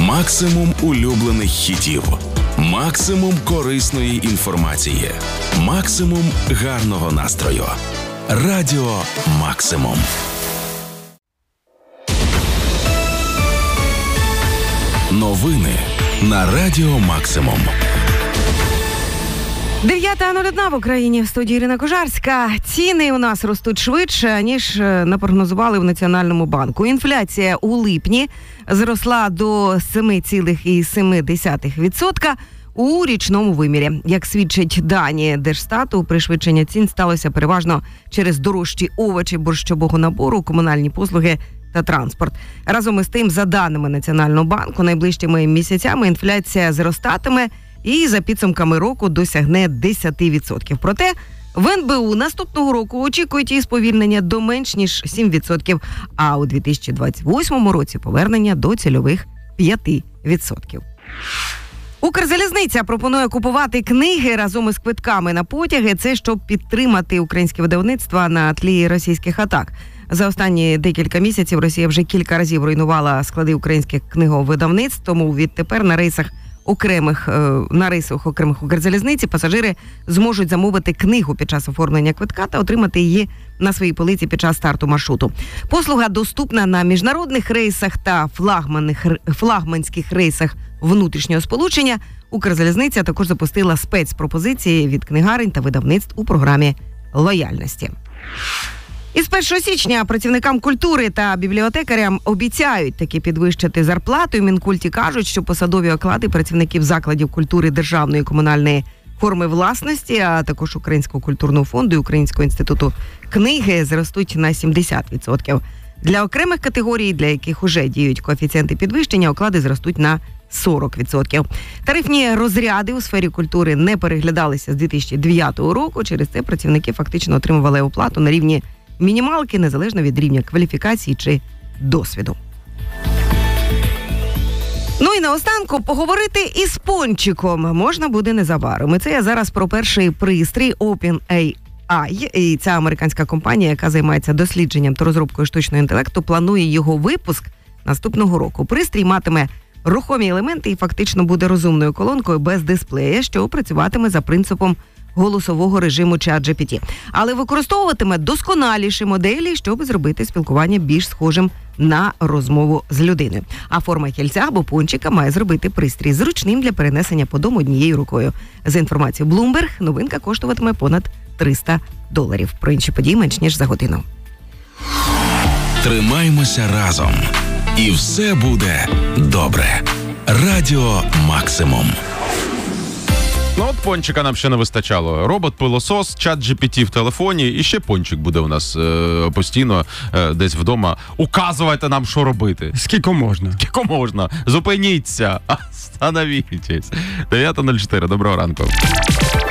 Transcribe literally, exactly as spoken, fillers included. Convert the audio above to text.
Максимум улюблених хітів. Максимум корисної інформації. Максимум гарного настрою. Радіо Максимум. Новини на Радіо Максимум. дев'ята нуль одна в Україні, в студії Ірина Кожарська. Ціни у нас ростуть швидше, ніж напрогнозували в Національному банку. Інфляція у липні зросла до сім цілих сім десятих відсотка у річному вимірі. Як свідчать дані Держстату, пришвидшення цін сталося переважно через дорожчі овочі, борщового набору, комунальні послуги та транспорт. Разом із тим, за даними Національного банку, найближчими місяцями інфляція зростатиме і за підсумками року досягне десять відсотків. Проте в ен бе у наступного року очікують і сповільнення до менш ніж сім відсотків, а у дві тисячі двадцять восьмому році повернення до цільових п'ять відсотків. Укрзалізниця пропонує купувати книги разом із квитками на потяги. Це щоб підтримати українське видавництва на тлі російських атак. За останні декілька місяців Росія вже кілька разів руйнувала склади українських книговидавництв, тому відтепер на рейсах окремих на рейсах окремих Укрзалізниці пасажири зможуть замовити книгу під час оформлення квитка та отримати її на своїй полиці під час старту маршруту. Послуга доступна на міжнародних рейсах та флагманних флагманських рейсах внутрішнього сполучення. Укрзалізниця також запустила спецпропозиції від книгарень та видавництв у програмі лояльності. Із першого січня працівникам культури та бібліотекарям обіцяють таки підвищити зарплату. У Мінкульті кажуть, що посадові оклади працівників закладів культури державної і комунальної форми власності, а також Українського культурного фонду і Українського інституту книги зростуть на сімдесят відсотків. Для окремих категорій, для яких уже діють коефіцієнти підвищення, оклади зростуть на сорок відсотків. Тарифні розряди у сфері культури не переглядалися з дві тисячі дев'ятого року. Через це працівники фактично отримували оплату на рівні мінімалки, незалежно від рівня кваліфікації чи досвіду. Ну і наостанку поговорити із Пончиком можна буде незабаром. І це я зараз про перший пристрій OpenAI. І ця американська компанія, яка займається дослідженням та розробкою штучного інтелекту, планує його випуск наступного року. Пристрій матиме рухомі елементи і фактично буде розумною колонкою без дисплея, що працюватиме за принципом голосового режиму ChatGPT. Але використовуватиме досконаліші моделі, щоб зробити спілкування більш схожим на розмову з людиною. А форма кільця або пончика має зробити пристрій зручним для перенесення по дому однією рукою. За інформацією Bloomberg, новинка коштуватиме понад триста доларів. Про інші події менш ніж за годину. Тримаймося разом. І все буде добре. Радіо Максимум. Ну от пончика нам ще не вистачало. Робот-пилосос, чат джі пі ті в телефоні і ще пончик буде у нас е, постійно е, десь вдома. Указуйте нам, що робити. Скільки можна? Скільки можна? Зупиніться. Остановітесь. дев'ята нуль чотири. Доброго ранку.